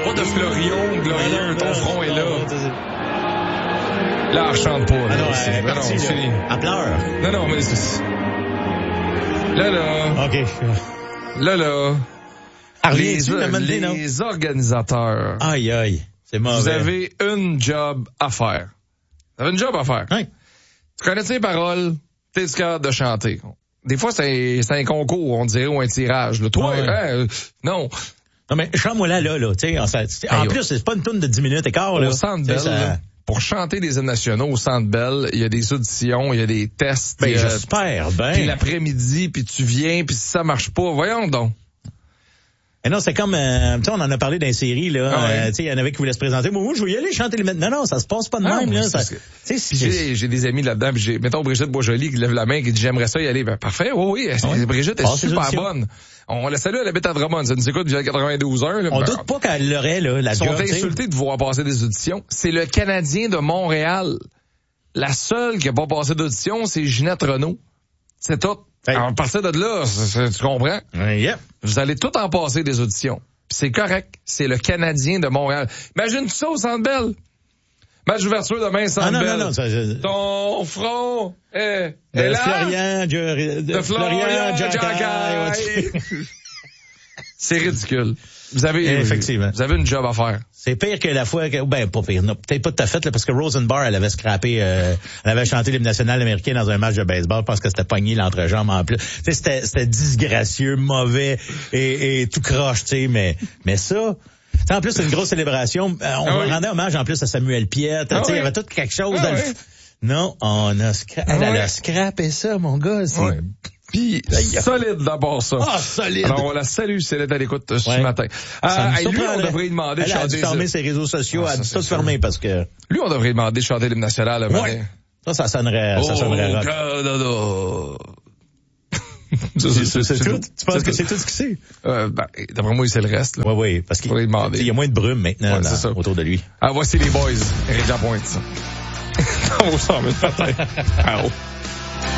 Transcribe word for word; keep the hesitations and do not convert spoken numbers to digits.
pas de Florion, glorieux, non, ton non, front non, est là. non, c'est- Là, elle chante pas. Ah Là, non, c'est- elle est non, partie, non, c'est là. fini. Elle pleure. Non, non, mais c'est... Là, là, OK. là, là, Elle les, revient-tu, la Monday, non? les organisateurs, Aïe, aïe. C'est mauvais. vous avez une job à faire. Vous avez une job à faire. Oui. Tu connais tes paroles, t'es capable de chanter. Des fois, c'est, c'est un concours, on dirait, ou un tirage. Là. Toi, Ouais. hein, euh, non. Non, mais chante-moi là, là, là. Tu sais, en, ça- en Hey, plus, c'est pas une tourne de dix minutes et quart, là. Au Centre Tu sais, Bell, ça- là, pour chanter des hymnes nationaux au Centre Bell, il y a des auditions, il y a des tests. Ben, il y a- j'espère, Puis ben. l'après-midi, puis tu viens, puis si ça marche pas, voyons donc. Mais non, c'est comme, euh, tu sais, on en a parlé dans les séries, là. Ah ouais. euh, tu sais, il y en avait qui voulaient se présenter. Moi, je veux y aller chanter les mettre. Non, non, ça se passe pas de Ah, même, moi, là. c'est Ça, parce que- tu sais, Puis c'est- j'ai, j'ai des amis là-dedans, puis j'ai, mettons Brigitte Boisjoli qui lève la main, qui dit j'aimerais ça y aller. Ben parfait, oui, oui, Ouais. Brigitte est Passe les super auditions. bonne. On la salue, elle habite à Drummond, ça nous écoute via quatre-vingt-douze heures. Là, on ben, doute pas qu'elle l'aurait, là, la Ils sont job, tu sais. insultés de voir passer des auditions. C'est le Canadien de Montréal. La seule qui a pas passé d'audition, c'est Ginette Renault. C'est tout. Hey. Alors, à partir de là, c'est- c'est- tu comprends? Ouais, yep. Vous allez tout en passer des auditions. Puis c'est correct. C'est le Canadien de Montréal. Imagine ça au Centre Bell. Match d'ouverture demain, Centre Ah non, Bell. non, non, ça, ça- Ton front est, de est là. Florian, de, De Florian Jacky. Jacky. C'est ridicule. Vous avez, Effectivement. vous avez une job à faire. C'est pire que la fois que, ben, pas pire, non, peut-être pas tout à fait, là, parce que Rosenbar, elle avait scrappé, euh, elle avait chanté l'hymne national américain dans un match de baseball, je pense que c'était pogné l'entrejambe en plus. Tu sais, c'était, c'était disgracieux, mauvais et, et tout croche, tu sais, mais, mais ça, tu sais, en plus, c'est une grosse célébration. Euh, On Ah oui. rendait hommage, en plus, à Samuel Piette, tu Ah sais, il oui. y avait tout quelque chose. Ah dans le- oui. Non, on a scra... Ah elle, elle oui. a scrappé ça, mon gars, c'est... Ouais. Puis, solide d'abord ça. Ah, solide! Alors, on la salue si elle est à l'écoute euh, ce Ouais. matin. Ça Euh, me hey, lui, on surprendrait. devrait lui demander de Elle a dû chanter... fermer ses réseaux sociaux, Ah, elle a ça, dû c'est tout sûr. fermer parce que... Lui, on devrait lui demander de chanter l'hymne national. le matin. Ouais. Ça, ça sonnerait, ça sonnerait Oh, rock. Canada. Ça, C'est, c'est, c'est tout? Tu penses c'est que c'est tout ce que c'est? Euh, ben, d'après moi, c'est le reste. Là. Oui, oui, parce qu'il Faudrait lui demander. il y a moins de brume maintenant Ouais, dans- c'est ça. autour de lui. Ah, voici les boys. Réja Pointe, ça. On s'en met le matin. Ah, oh.